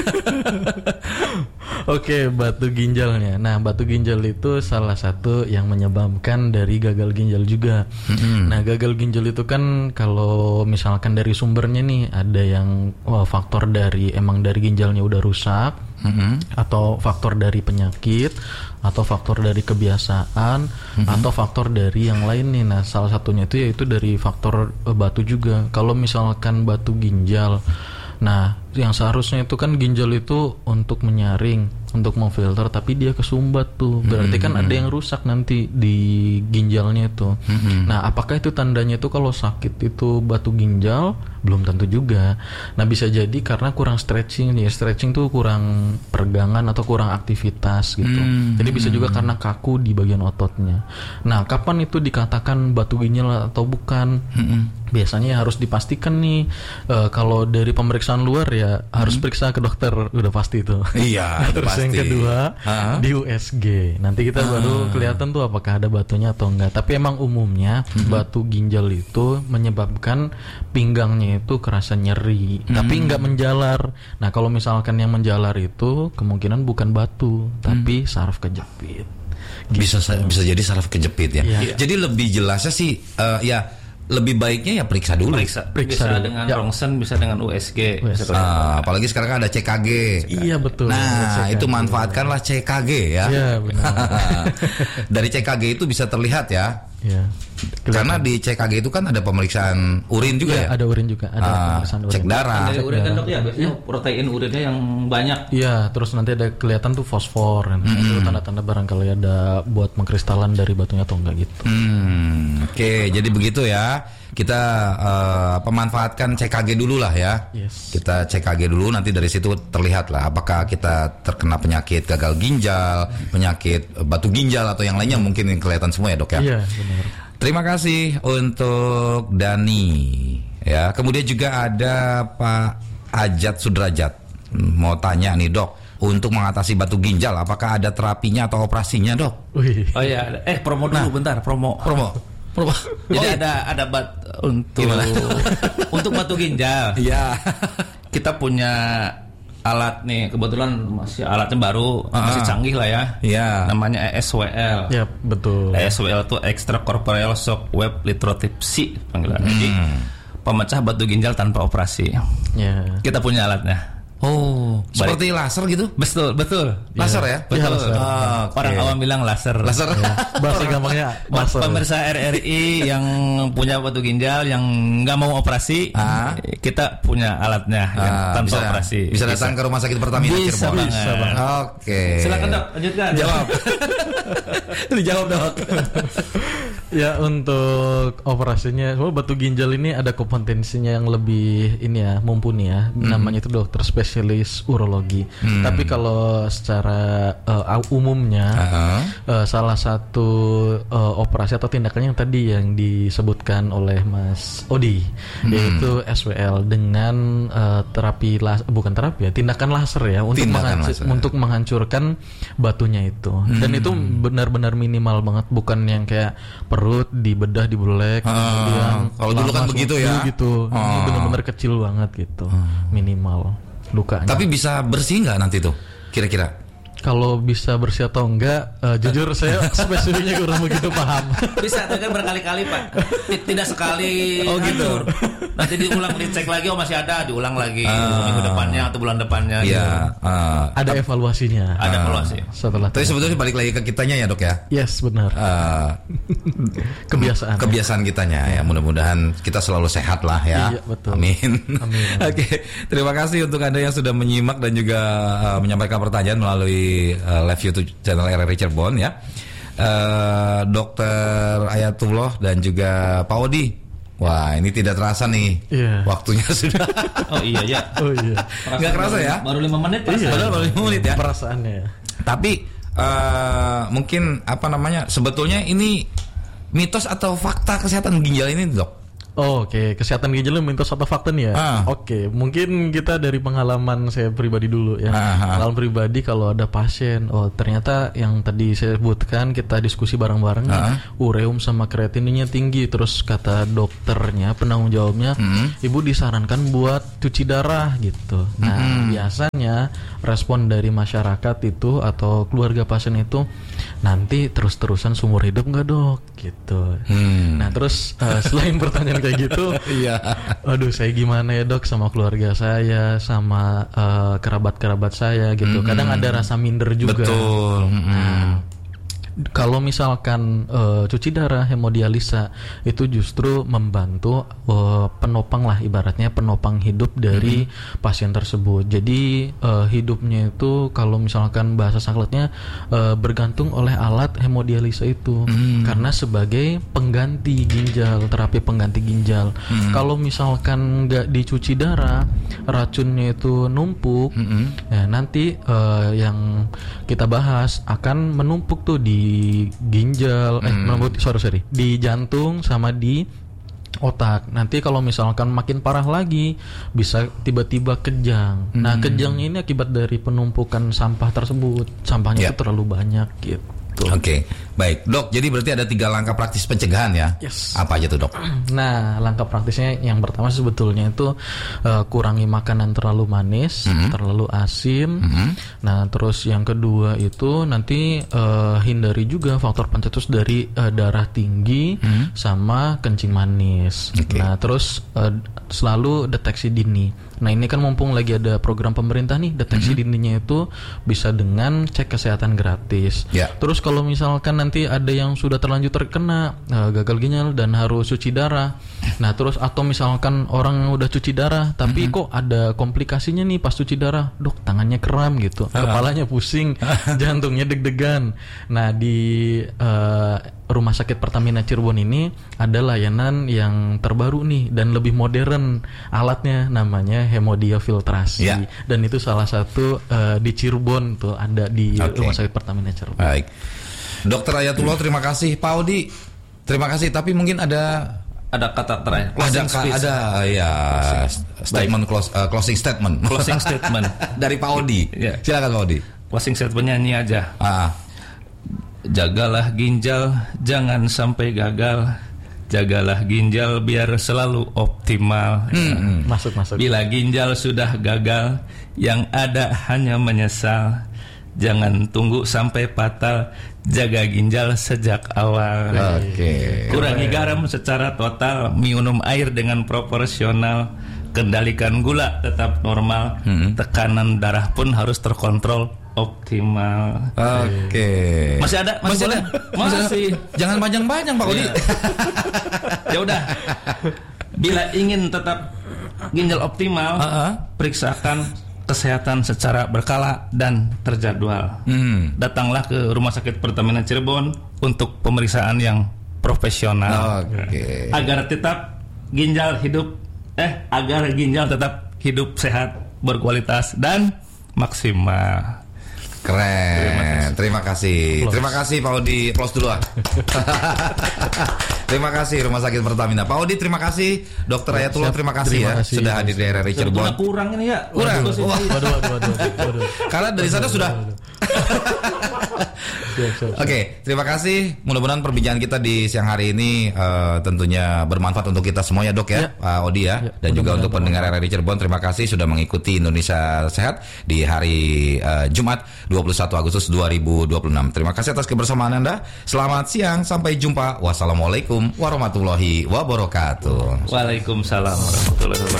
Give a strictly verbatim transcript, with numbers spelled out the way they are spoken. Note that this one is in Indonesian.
Oke, batu ginjalnya. Nah, batu ginjal itu salah satu yang menyebabkan dari gagal ginjal juga. Mm-hmm. Nah, gagal ginjal itu kan kalau misalkan dari sumbernya nih ada yang wah, faktor dari emang dari ginjalnya udah rusak, mm-hmm. atau faktor dari penyakit, atau faktor dari kebiasaan, mm-hmm. atau faktor dari yang lain nih. Nah, salah satunya itu yaitu dari faktor uh, batu juga. Kalau misalkan batu ginjal, nah, yang seharusnya itu kan ginjal itu untuk menyaring, untuk memfilter, tapi dia kesumbat tuh. Berarti mm-hmm. kan ada yang rusak nanti di ginjalnya itu. Mm-hmm. Nah, apakah itu tandanya itu kalau sakit itu batu ginjal? Belum tentu juga. Nah, bisa jadi karena kurang stretching nih. Stretching tuh kurang peregangan atau kurang aktivitas gitu. Mm-hmm. Jadi bisa juga karena kaku di bagian ototnya. Nah, kapan itu dikatakan batu ginjal atau bukan? Mm-hmm. Biasanya harus dipastikan nih, uh, kalau dari pemeriksaan luar ya harus hmm. periksa ke dokter, udah pasti itu. Iya. Terus pasti. yang kedua uh-huh. di U S G. Nanti kita uh. baru kelihatan tuh apakah ada batunya atau enggak. Tapi emang umumnya hmm. batu ginjal itu menyebabkan pinggangnya itu kerasa nyeri, hmm. tapi enggak menjalar. Nah, kalau misalkan yang menjalar itu kemungkinan bukan batu, hmm. tapi saraf kejepit. Gitu. Bisa bisa jadi saraf kejepit ya. Ya. Jadi lebih jelasnya sih uh, ya lebih baiknya ya periksa dulu. Periksa, periksa bisa dulu. dengan ya. Rongsen, bisa dengan U S G. Bisa ah, apalagi sekarang kan ada C K G. Iya betul. Nah, itu manfaatkanlah C K G ya. Iya benar. Dari C K G itu bisa terlihat ya. Iya. Karena di C K G itu kan ada pemeriksaan urin juga ya. ya? Ada urin juga, ada ah, pemeriksaan urin. Cek darah. Dari urin kan dok ya, biasanya ya. protein urinnya yang banyak. Iya, terus nanti ada kelihatan tuh fosfor. Kan? Mm-hmm. Itu tanda-tanda barangkali ada buat mengkristalan dari batunya atau enggak gitu. Hmm, Oke, okay, jadi begitu ya. Kita uh, pemanfaatkan C K G dulu lah ya. Yes. Kita C K G dulu, nanti dari situ terlihat lah apakah kita terkena penyakit gagal ginjal, penyakit batu ginjal atau yang lainnya, mungkin yang kelihatan semua ya dok ya. Iya benar. Terima kasih untuk Dani ya. Kemudian juga ada Pak Ajat Sudrajat, mau tanya nih dok, untuk mengatasi batu ginjal apakah ada terapinya atau operasinya dok? Wih. Oh iya, eh promo dulu, nah, bentar, promo. Promo. Promo. Jadi oh, ada ada bat untuk untuk batu ginjal. Iya. Kita punya alat nih, kebetulan masih alatnya baru, uh-huh. masih canggih lah ya. Iya. Namanya E S W L. Ya, betul. E S W L itu extracorporeal shock wave lithotripsy panggilannya. Hmm. Jadi pemecah batu ginjal tanpa operasi. Ya. Kita punya alatnya. Oh, Baik. Seperti laser gitu? Betul, betul. Laser ya? Betul. Ya, laser. Oh, okay. Orang awam bilang laser. Laser. Ya. Bahasa gampangnya laser. Pemirsa R R I yang punya batu ginjal yang nggak mau operasi, ah. kita punya alatnya ah, yang tanpa bisa, operasi. Bisa datang bisa. Ke rumah sakit Pertamina Bisa Cirebon. Bisa banget. Oke. Okay. Silakan dok, lanjutkan. Jawab. Dijawab dok. Ya, untuk operasinya, soal batu ginjal ini ada kompetensinya yang lebih ini ya, mumpuni ya. Hmm. Namanya itu dokter spesialis urologi. Hmm. Tapi kalau secara uh, umumnya uh-huh. uh, salah satu uh, operasi atau tindakan yang tadi yang disebutkan oleh Mas Odi, hmm. yaitu S W L dengan uh, terapi las- bukan terapi ya, tindakan laser ya untuk menghancur, laser. untuk menghancurkan batunya itu. Hmm. Dan itu benar-benar minimal banget, bukan yang kayak perut dibedah dibelek ah, kemudian kalau dulu kan begitu ya gitu. Ah. Ini benar-benar kecil banget gitu. Ah. Minimal lukanya. Tapi bisa bersih nggak nanti tuh kira-kira? Kalau bisa bersih atau enggak, uh, jujur saya spesifiknya kurang begitu paham. Bisa, tapi kan berkali-kali Pak. Tidak sekali. Oh gitu. Nanti diulang, dicek lagi, oh masih ada, diulang lagi uh, minggu depannya atau bulan depannya. Iya. Gitu. Uh, ada evaluasinya. Ada uh, evaluasi. Setelah. Tapi sebetulnya balik lagi ke kitanya ya dok ya. Yes benar. Uh, kebiasaan. Kebiasaan kitanya ya. Mudah-mudahan kita selalu sehat lah ya. Iya betul. Amin. Amin. Oke. Okay. Terima kasih untuk Anda yang sudah menyimak dan juga uh, menyampaikan pertanyaan melalui Uh, live YouTube channel R R I Cirebon ya. uh, Dokter Ayatullah dan juga Pak Odi. Wah, ini tidak terasa nih yeah. waktunya sudah. Oh iya ya. Oh iya. Nggak kerasa ya? Baru lima menit. Iya. Padahal baru lima menit ya. Perasaannya. Tapi uh, mungkin apa namanya? Sebetulnya ini mitos atau fakta kesehatan ginjal ini dok? Oh, oke, okay. Kesehatan ginjal mitos atau fakta nih ya. Ah. Oke, okay. Mungkin kita dari pengalaman saya pribadi dulu ya. Ah, pengalaman pribadi kalau ada pasien, oh ternyata yang tadi saya sebutkan kita diskusi bareng-bareng, ah. ureum sama kreatinnya tinggi, terus kata dokternya, penanggung jawabnya, hmm. ibu disarankan buat cuci darah gitu. Nah, hmm. biasanya respon dari masyarakat itu atau keluarga pasien itu, nanti terus-terusan seumur hidup nggak dok? Gitu. Hmm. Nah, terus uh, selain pertanyaan kayak gitu, iya. Aduh, saya gimana ya dok sama keluarga saya, sama uh, kerabat-kerabat saya gitu. Mm-hmm. Kadang ada rasa minder juga. Betul. Mm-hmm. Nah, kalau misalkan uh, cuci darah hemodialisa itu justru membantu uh, penopang lah, ibaratnya penopang hidup dari mm-hmm. pasien tersebut. Jadi uh, hidupnya itu kalau misalkan bahasa saklatnya uh, bergantung oleh alat hemodialisa itu, mm-hmm. karena sebagai pengganti ginjal, terapi pengganti ginjal. Mm-hmm. Kalau misalkan nggak dicuci darah, racunnya itu numpuk, mm-hmm. ya nanti uh, yang kita bahas akan menumpuk tuh di di ginjal, eh hmm. sorry sorry, di jantung sama di otak. Nanti kalau misalkan makin parah lagi, bisa tiba-tiba kejang. Hmm. Nah, kejang ini akibat dari penumpukan sampah tersebut. Sampahnya yeah. itu terlalu banyak gitu. Oke, okay. Baik dok. Jadi berarti ada tiga langkah praktis pencegahan ya. Yes. Apa aja tuh dok? Nah, langkah praktisnya yang pertama sebetulnya itu uh, kurangi makanan terlalu manis, mm-hmm. terlalu asin. Mm-hmm. Nah, terus yang kedua itu nanti uh, hindari juga faktor pencetus dari uh, darah tinggi mm-hmm. sama kencing manis. Okay. Nah, terus uh, selalu deteksi dini. Nah, ini kan mumpung lagi ada program pemerintah nih, deteksi mm-hmm. dininya itu bisa dengan cek kesehatan gratis. Yeah. Terus kalau misalkan nanti ada yang sudah terlanjur terkena uh, gagal ginjal dan harus cuci darah. Nah, terus atau misalkan orang yang udah cuci darah tapi mm-hmm. kok ada komplikasinya nih pas cuci darah. Dok, tangannya kram gitu, uh-huh. kepalanya pusing, jantungnya deg-degan. Nah, di uh, Rumah Sakit Pertamina Cirebon ini ada layanan yang terbaru nih dan lebih modern alatnya, namanya hemodiafiltrasi. Ya. Dan itu salah satu uh, di Cirebon tuh ada di okay. Rumah Sakit Pertamina Cirebon. Baik. Dokter Ayatullah, terima kasih. Pak Audi, terima kasih. Tapi mungkin ada ada kata terakhir. Closing ada speech. Ada ya statement close, uh, closing statement. Closing statement dari Pak Audi. Ya. Silakan Pak Audi. Closing statementnya ini aja. Ah. Jagalah ginjal, jangan sampai gagal. Jagalah ginjal biar selalu optimal. Hmm, masuk masuk. Bila ginjal sudah gagal, yang ada hanya menyesal. Jangan tunggu sampai fatal. Jaga ginjal sejak awal. Oke. Okay. Kurangi garam secara total. Minum air dengan proporsional. Kendalikan gula tetap normal. Hmm. Tekanan darah pun harus terkontrol optimal. Oke. Okay. Masih ada? Masih, masih ada? Masih. masih. Jangan panjang-panjang Pak Odi. Ya udah. Bila ingin tetap ginjal optimal, uh-huh. periksakan kesehatan secara berkala dan terjadwal. Hmm. Datanglah ke Rumah Sakit Pertamina Cirebon untuk pemeriksaan yang profesional. Okay. Agar tetap ginjal hidup eh agar ginjal tetap hidup sehat, berkualitas dan maksimal. Keren. Terima kasih. Terima kasih Pak Odi. Close dulu ah. Terima kasih Rumah Sakit Pertamina. Pak Odi, terima kasih. Dokter Ayatullah, terima kasih terima ya kasih. Sudah hadir di R R I Cirebon. Kurang ini ya. Kurang. Waduh, waduh, waduh, waduh. Karena dari sana sudah. Oke, okay, terima kasih. Mudah-mudahan perbincangan kita di siang hari ini uh, tentunya bermanfaat untuk kita semua ya dok ya, ya. Pak Odi ya, ya. Dan juga untuk pendengar R R I Cirebon. Terima kasih sudah mengikuti Indonesia Sehat di hari uh, Jumat dua puluh satu Agustus dua ribu dua puluh enam. Terima kasih atas kebersamaan Anda. Selamat siang, sampai jumpa. Wassalamualaikum warahmatullahi wabarakatuh. Waalaikumsalam warahmatullahi wabarakatuh.